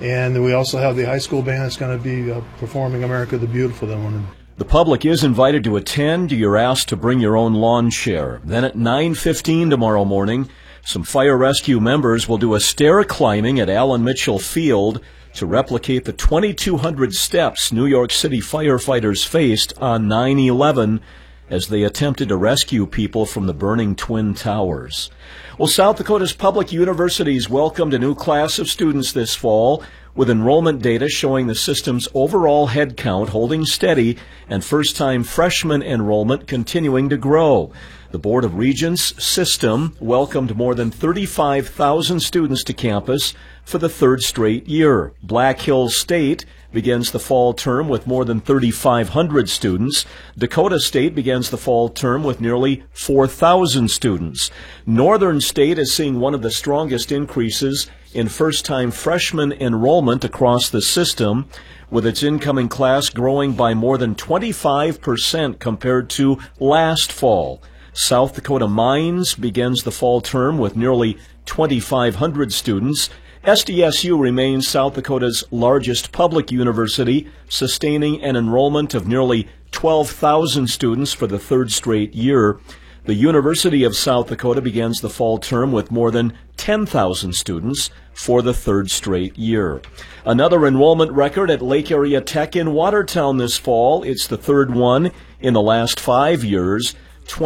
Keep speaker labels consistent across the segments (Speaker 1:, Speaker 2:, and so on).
Speaker 1: And we also have the high school band that's going to be performing America the Beautiful that morning.
Speaker 2: The public is invited to attend. You're asked to bring your own lawn chair. Then at 9:15 tomorrow morning, some fire rescue members will do a stair climbing at Allen Mitchell Field to replicate the 2,200 steps New York City firefighters faced on 9/11 as they attempted to rescue people from the burning Twin Towers. Well, South Dakota's public universities welcomed a new class of students this fall, with enrollment data showing the system's overall head count holding steady and first-time freshman enrollment continuing to grow. The Board of Regents system welcomed more than 35,000 students to campus for the third straight year. Black Hills State begins the fall term with more than 3,500 students. Dakota State begins the fall term with nearly 4,000 students. Northern State is seeing one of the strongest increases in first-time freshman enrollment across the system, with its incoming class growing by more than 25% compared to last fall. South Dakota Mines begins the fall term with nearly 2,500 students. SDSU remains South Dakota's largest public university, sustaining an enrollment of nearly 12,000 students for the third straight year. The University of South Dakota begins the fall term with more than 10,000 students for the third straight year. Another enrollment record at Lake Area Tech in Watertown this fall. It's the third one in the last 5 years.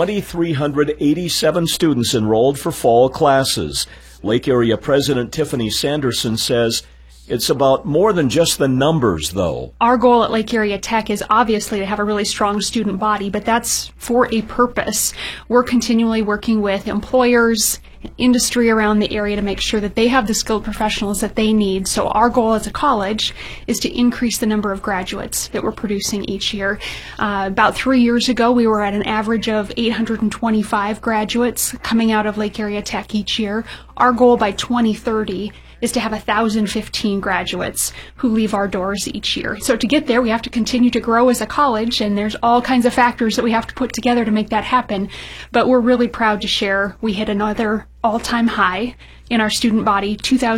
Speaker 2: 2,387 students enrolled for fall classes. Lake Area President Tiffany Sanderson says it's about more than just the numbers, though.
Speaker 3: Our goal at Lake Area Tech is obviously to have a really strong student body, but that's for a purpose. We're continually working with employers, industry around the area to make sure that they have the skilled professionals that they need. So our goal as a college is to increase the number of graduates that we're producing each year. About 3 years ago, we were at an average of 825 graduates coming out of Lake Area Tech each year. Our goal by 2030 is to have 1,015 graduates who leave our doors each year. So to get there, we have to continue to grow as a college, and there's all kinds of factors that we have to put together to make that happen. But we're really proud to share we hit another all-time high in our student body,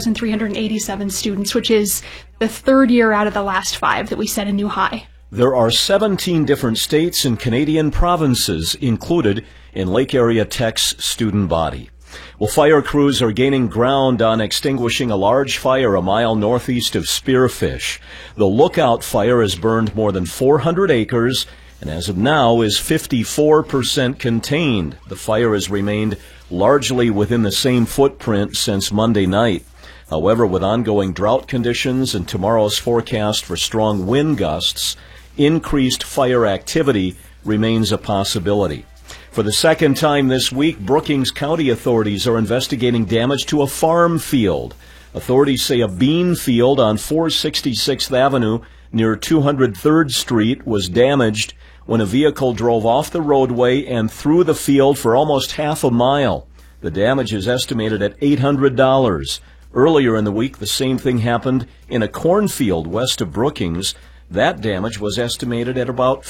Speaker 3: 2,387 students, which is the third year out of the last 5 that we set a new high.
Speaker 2: There are 17 different states and Canadian provinces included in Lake Area Tech's student body. Well, fire crews are gaining ground on extinguishing a large fire a mile northeast of Spearfish. The Lookout fire has burned more than 400 acres and as of now is 54% contained. The fire has remained largely within the same footprint since Monday night. However, with ongoing drought conditions and tomorrow's forecast for strong wind gusts, increased fire activity remains a possibility. For the second time this week, Brookings County authorities are investigating damage to a farm field. Authorities say a bean field on 466th Avenue near 203rd Street was damaged when a vehicle drove off the roadway and through the field for almost half a mile. The damage is estimated at $800. Earlier in the week, the same thing happened in a cornfield west of Brookings. That damage was estimated at about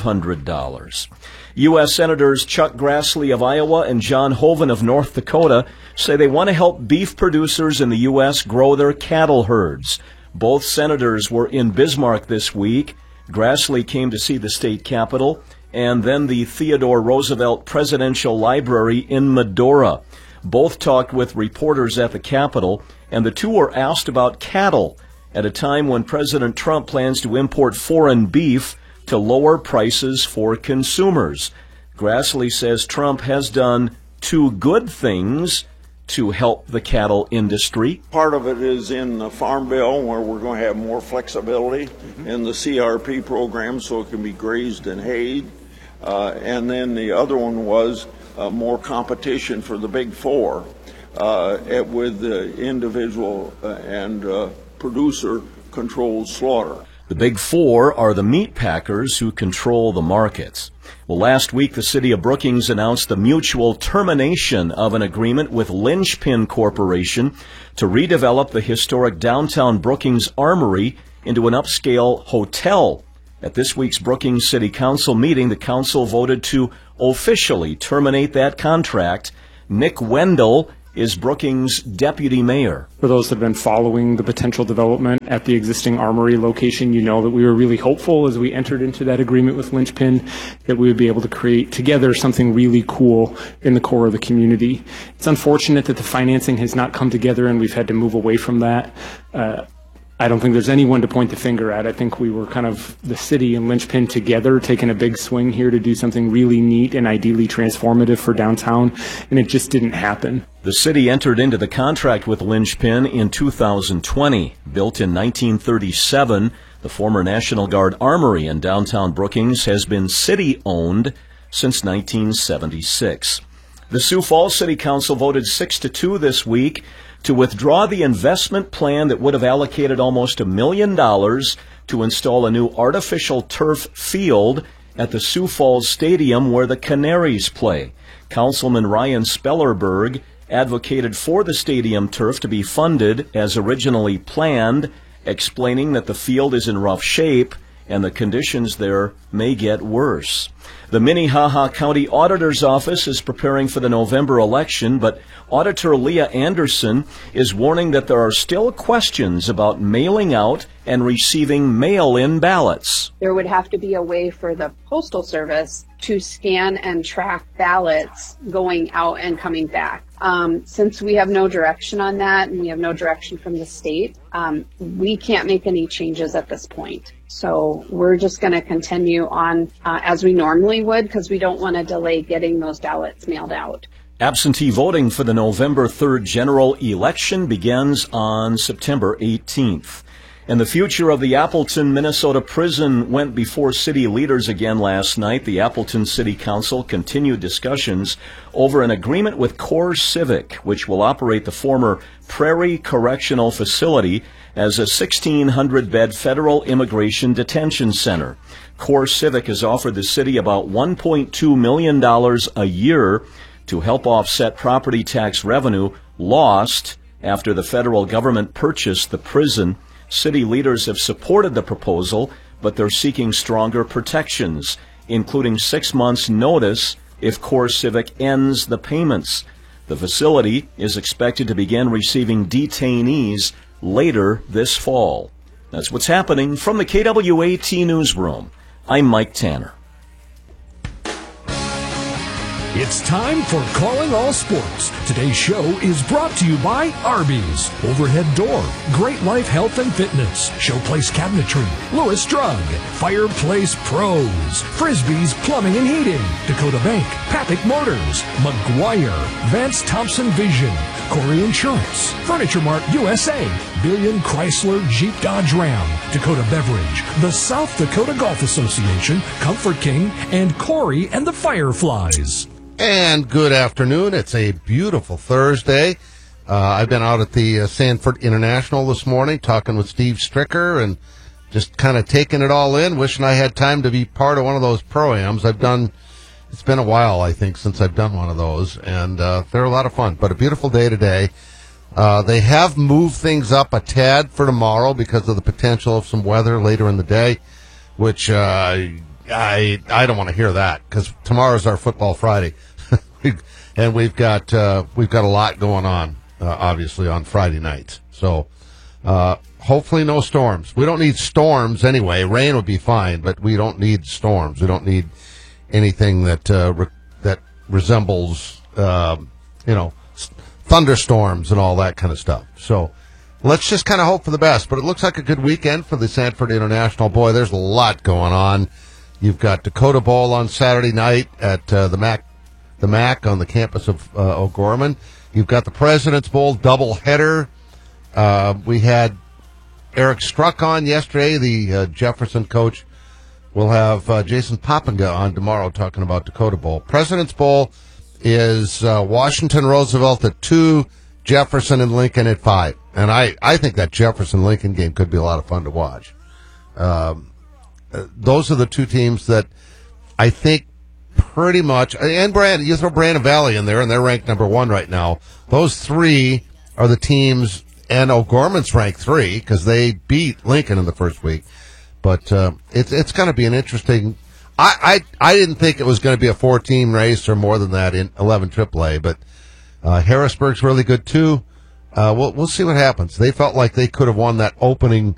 Speaker 2: $500. U.S. Senators Chuck Grassley of Iowa and John Hoeven of North Dakota say they want to help beef producers in the U.S. grow their cattle herds. Both senators were in Bismarck this week. Grassley came to see the state capitol and then the Theodore Roosevelt Presidential Library in Medora. Both talked with reporters at the Capitol, and the two were asked about cattle at a time when President Trump plans to import foreign beef to lower prices for consumers. Grassley says Trump has done 2 good things to help the cattle industry.
Speaker 4: Part of it is in the Farm Bill, where we're going to have more flexibility in the CRP program so it can be grazed and hayed. And then the other one was more competition for the Big Four with the individual and producer-controlled slaughter.
Speaker 2: The Big Four are the meat packers who control the markets. Well, last week, the city of Brookings announced the mutual termination of an agreement with Lynchpin Corporation to redevelop the historic downtown Brookings Armory into an upscale hotel. At this week's Brookings City Council meeting, the council voted to officially terminate that contract. Nick Wendell is Brookings' deputy mayor.
Speaker 5: For those that have been following the potential development at the existing Armory location, you know that we were really hopeful as we entered into that agreement with Lynchpin that we would be able to create together something really cool in the core of the community. It's unfortunate that the financing has not come together and we've had to move away from that. I don't think there's anyone to point the finger at. I think we were kind of the city and Lynchpin together taking a big swing here to do something really neat and ideally transformative for downtown, and it just didn't happen.
Speaker 2: The city entered into the contract with Lynchpin in 2020. Built in 1937, the former National Guard Armory in downtown Brookings has been city-owned since 1976. The Sioux Falls City Council voted 6-2 this week to withdraw the investment plan that would have allocated almost $1 million to install a new artificial turf field at the Sioux Falls Stadium where the Canaries play. Councilman Ryan Spellerberg advocated for the stadium turf to be funded as originally planned, explaining that the field is in rough shape and the conditions there may get worse. The Minnehaha County Auditor's Office is preparing for the November election, but Auditor Leah Anderson is warning that there are still questions about mailing out and receiving mail-in ballots.
Speaker 6: There would have to be a way for the Postal Service to scan and track ballots going out and coming back. Since we have no direction on that and we have no direction from the state, we can't make any changes at this point. So we're just going to continue on as we normally would because we don't want to delay getting those ballots mailed out.
Speaker 2: Absentee voting for the November 3rd general election begins on September 18th. And the future of the Appleton, Minnesota prison went before city leaders again last night. The Appleton City Council continued discussions over an agreement with Core Civic, which will operate the former Prairie Correctional Facility as a 1,600-bed federal immigration detention center. Core Civic has offered the city about $1.2 million a year to help offset property tax revenue lost after the federal government purchased the prison. City leaders have supported the proposal, but they're seeking stronger protections, including 6 months' notice if Core Civic ends the payments. The facility is expected to begin receiving detainees later this fall. That's what's happening from the KWAT Newsroom. I'm Mike Tanner.
Speaker 7: It's time for Calling All Sports. Today's show is brought to you by Arby's, Overhead Door, Great Life Health and Fitness, Showplace Cabinetry, Lewis Drug, Fireplace Pros, Frisbee's Plumbing and Heating, Dakota Bank, Papik Motors, McGuire, Vance Thompson Vision, Corey Insurance, Furniture Mart USA, Billion Chrysler Jeep Dodge Ram, Dakota Beverage, the South Dakota Golf Association, Comfort King, and Corey and the Fireflies.
Speaker 8: And good afternoon. It's a beautiful Thursday. I've been out at the Sanford International this morning talking with Steve Stricker and just kind of taking it all in, wishing I had time to be part of one of those pro-ams. It's been a while, I think, since I've done one of those, and they're a lot of fun. But a beautiful day today. They have moved things up a tad for tomorrow because of the potential of some weather later in the day, which I don't want to hear that because tomorrow's our Football Friday. And we've got a lot going on, obviously, on Friday nights. So hopefully no storms. We don't need storms anyway. Rain would be fine, but we don't need storms. We don't need anything that that resembles, thunderstorms and all that kind of stuff. So let's just kind of hope for the best. But it looks like a good weekend for the Sanford International. Boy, there's a lot going on. You've got Dakota Bowl on Saturday night at the MAC on the campus of O'Gorman. You've got the President's Bowl doubleheader. We had Eric Struck on yesterday, the Jefferson coach. We'll have Jason Poppinga on tomorrow talking about Dakota Bowl. President's Bowl is Washington Roosevelt at 2, Jefferson and Lincoln at 5. And I think that Jefferson-Lincoln game could be a lot of fun to watch. Those are the two teams that I think pretty much, and you throw Brandon Valley in there, and they're ranked number 1 right now. Those three are the teams, and O'Gorman's ranked 3 because they beat Lincoln in the first week. But it's going to be an interesting. I didn't think it was going to be a 4-team race or more than that in 11 AAA, but Harrisburg's really good too. We'll see what happens. They felt like they could have won that opening